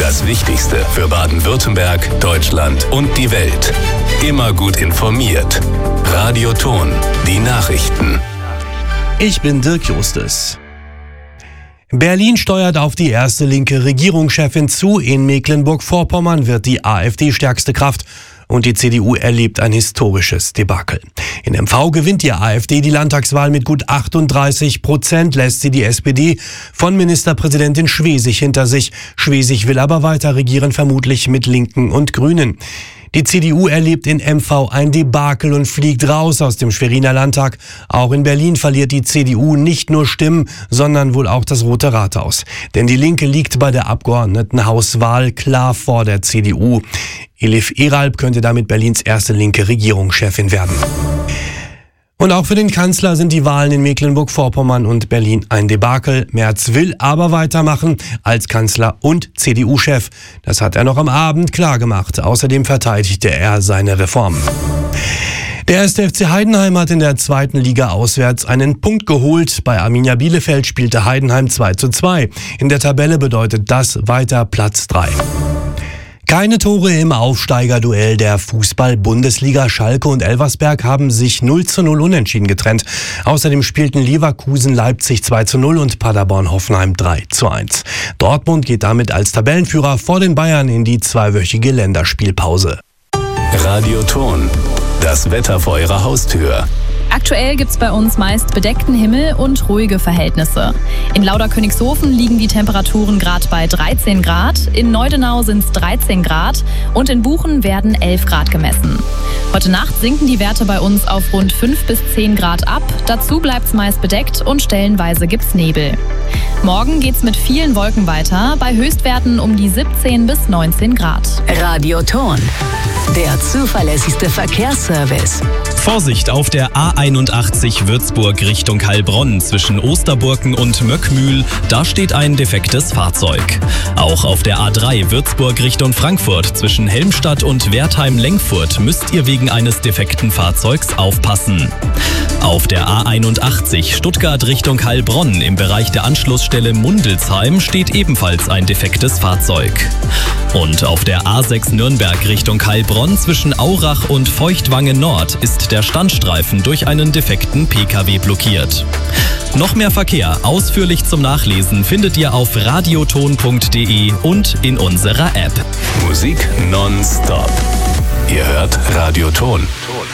Das Wichtigste für Baden-Württemberg, Deutschland und die Welt. Immer gut informiert. Radio Thon, die Nachrichten. Ich bin Dirk Justus. Berlin steuert auf die erste linke Regierungschefin zu. In Mecklenburg-Vorpommern wird die AfD stärkste Kraft und die CDU erlebt ein historisches Debakel. In MV gewinnt die AfD die Landtagswahl mit gut 38%, lässt sie die SPD von Ministerpräsidentin Schwesig hinter sich. Schwesig will aber weiter regieren, vermutlich mit Linken und Grünen. Die CDU erlebt in MV ein Debakel und fliegt raus aus dem Schweriner Landtag. Auch in Berlin verliert die CDU nicht nur Stimmen, sondern wohl auch das Rote Rathaus. Denn die Linke liegt bei der Abgeordnetenhauswahl klar vor der CDU. Elif Eralp könnte damit Berlins erste linke Regierungschefin werden. Und auch für den Kanzler sind die Wahlen in Mecklenburg-Vorpommern und Berlin ein Debakel. Merz will aber weitermachen als Kanzler und CDU-Chef. Das hat er noch am Abend klargemacht. Außerdem verteidigte er seine Reformen. Der 1. FC Heidenheim hat in der zweiten Liga auswärts einen Punkt geholt. Bei Arminia Bielefeld spielte Heidenheim 2:2. In der Tabelle bedeutet das weiter Platz 3. Keine Tore im Aufsteigerduell der Fußball-Bundesliga. Schalke und Elversberg haben sich 0:0 unentschieden getrennt. Außerdem spielten Leverkusen Leipzig 2:0 und Paderborn Hoffenheim 3:1. Dortmund geht damit als Tabellenführer vor den Bayern in die zweiwöchige Länderspielpause. Radio Thon, das Wetter vor Ihrer Haustür. Aktuell gibt's bei uns meist bedeckten Himmel und ruhige Verhältnisse. In Lauderkönigshofen liegen die Temperaturen gerade bei 13 Grad, in Neudenau sind's 13 Grad und in Buchen werden 11 Grad gemessen. Heute Nacht sinken die Werte bei uns auf rund 5 bis 10 Grad ab, dazu bleibt's meist bedeckt und stellenweise gibt's Nebel. Morgen geht's mit vielen Wolken weiter, bei Höchstwerten um die 17 bis 19 Grad. Radio Thon, der zuverlässigste Verkehrsservice. Vorsicht auf der A81 Würzburg Richtung Heilbronn zwischen Osterburken und Möckmühl, da steht ein defektes Fahrzeug. Auch auf der A3 Würzburg Richtung Frankfurt zwischen Helmstadt und Wertheim-Lenkfurt müsst ihr wegen eines defekten Fahrzeugs aufpassen. Auf der A81 Stuttgart Richtung Heilbronn im Bereich der Anschlussstelle Mundelsheim steht ebenfalls ein defektes Fahrzeug. Und auf der A6 Nürnberg Richtung Heilbronn zwischen Aurach und Feuchtwangen Nord ist der Standstreifen durch einen defekten Pkw blockiert. Noch mehr Verkehr ausführlich zum Nachlesen findet ihr auf radiothon.de und in unserer App. Musik nonstop. Ihr hört Radio Thon.